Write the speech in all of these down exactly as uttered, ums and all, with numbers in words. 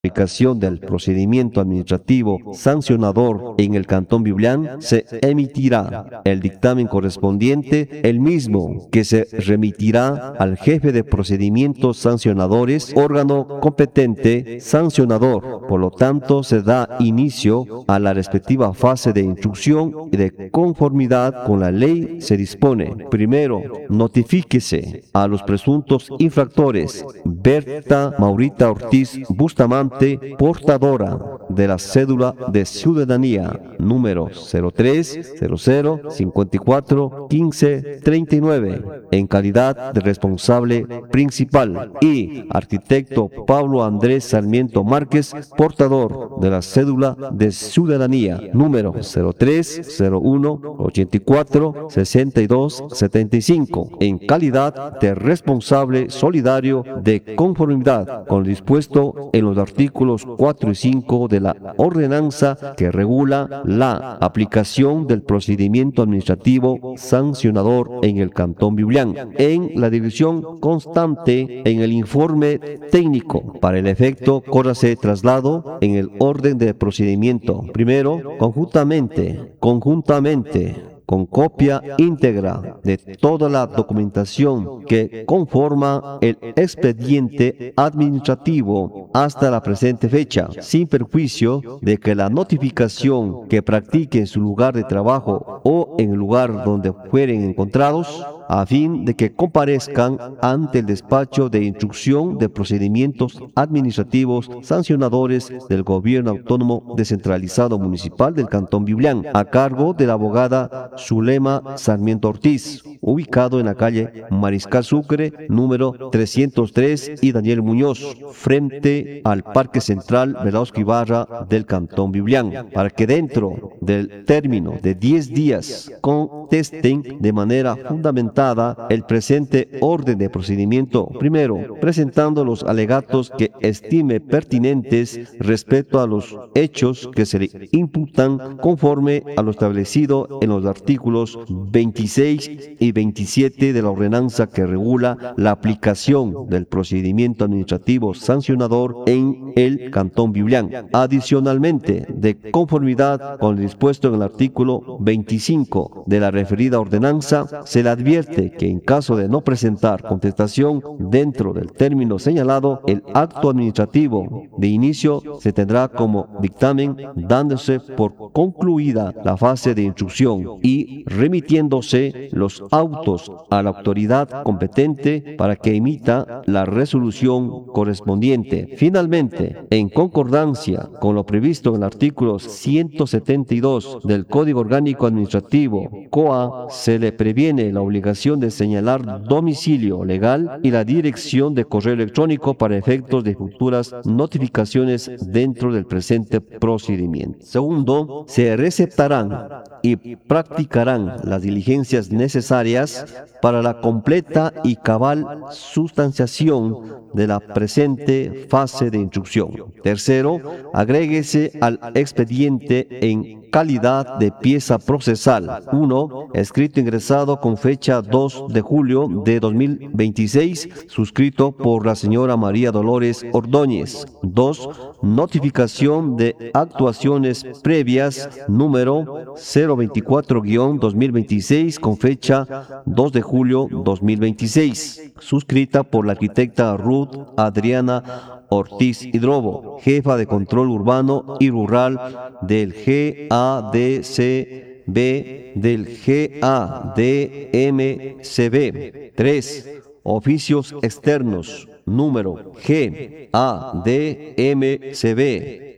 aplicación del procedimiento administrativo sancionador en el Cantón Biblián, se emitirá el dictamen correspondiente, el mismo que se remitirá al jefe de procedimientos sancionadores, órgano competente sancionador. Por lo tanto, se da inicio a la respectiva fase de instrucción y de conformidad con la ley. Se dispone: primero, notifíquese a los presuntos infractores Berta Maurita Ortiz Bustamante, portadora de la cédula de ciudadanía número cero tres cero cero cincuenta y cuatro quince treinta y nueve, en calidad de responsable principal, y arquitecto Pablo Andrés Sarmiento Márquez, portador de la cédula de ciudadanía número cero tres cero uno ochenta y cuatro sesenta y dos setenta y cinco, en calidad de responsable solidario de conformidad con lo dispuesto en los artículos cuatro y cinco de la ordenanza que regula la aplicación del procedimiento administrativo sancionador en el Cantón Biblián, en la división constante en el informe técnico. Para el efecto, córrase traslado en el orden de procedimiento. Primero, conjuntamente, conjuntamente, con copia íntegra de toda la documentación que conforma el expediente administrativo hasta la presente fecha, sin perjuicio de que la notificación que practique en su lugar de trabajo o en el lugar donde fueren encontrados, a fin de que comparezcan ante el despacho de instrucción de procedimientos administrativos sancionadores del Gobierno Autónomo Descentralizado Municipal del Cantón Biblián, a cargo de la abogada Zulema Sarmiento Ortiz, ubicado en la calle Mariscal Sucre, número trescientos tres, y Daniel Muñoz, frente al Parque Central Velasco Ibarra del Cantón Biblián, para que dentro del término de diez días contesten de manera fundamentada el presente orden de procedimiento, primero, presentando los alegatos que estime pertinentes respecto a los hechos que se le imputan conforme a lo establecido en los artículos veintiséis y veintisiete de la ordenanza que regula la aplicación del procedimiento administrativo sancionador en el Cantón Biblián. Adicionalmente, de conformidad con lo dispuesto en el artículo veinticinco de la referida ordenanza, se le advierte que en caso de no presentar contestación dentro del término señalado, el acto administrativo de inicio se tendrá como dictamen, dándose por concluida la fase de instrucción y remitiéndose los autos a la autoridad competente para que emita la resolución correspondiente. Finalmente, en concordancia con lo previsto en el artículo ciento setenta y dos del Código Orgánico Administrativo, C O A, se le previene la obligación de señalar domicilio legal y la dirección de correo electrónico para efectos de futuras notificaciones dentro del presente procedimiento. Segundo, se receptarán y practicarán las diligencias necesarias para la completa y cabal sustanciación de la presente fase de instrucción. Tercero, agréguese al expediente en calidad de pieza procesal uno, escrito ingresado con fecha dos de julio de dos mil veintiséis, suscrito por la señora María Dolores Ordóñez. dos. Notificación de actuaciones previas número cero veinticuatro guión dos mil veintiséis con fecha dos de julio dos mil veintiséis, suscrita por la arquitecta Ruth Adriana Ortiz Hidrobo, jefa de control urbano y rural del G A D C B del G A D M C B. tres. Oficios externos número G A D M C B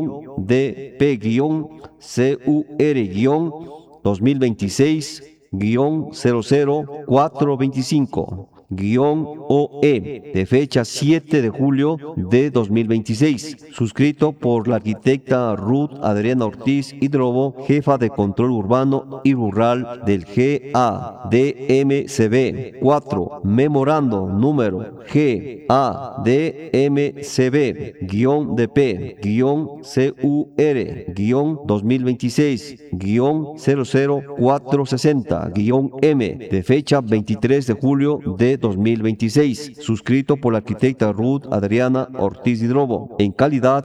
D P C U R dos mil veintiséis cero cero cuatro veinticinco O E de fecha siete de julio de dos mil veintiséis, suscrito por la arquitecta Ruth Adriana Ortiz Hidrobo, jefa de control urbano y rural del G A D M C B. cuatro. Memorando número G A D M C B D P C U R dos mil veintiséis cero cero cuatro sesenta M de fecha veintitrés de julio de de dos mil veintiséis, suscrito por la arquitecta Ruth Adriana Ortiz Hidrobo, en calidad